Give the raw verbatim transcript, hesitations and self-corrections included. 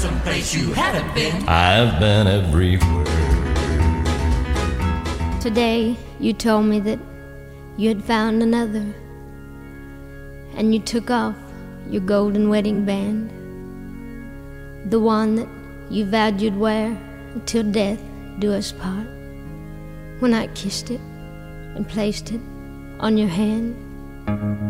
someplace you haven't been. I've been everywhere. Today you told me that you had found another, and you took off your golden wedding band, the one that you vowed you'd wear until death do us part. When I kissed it and placed it on your hand,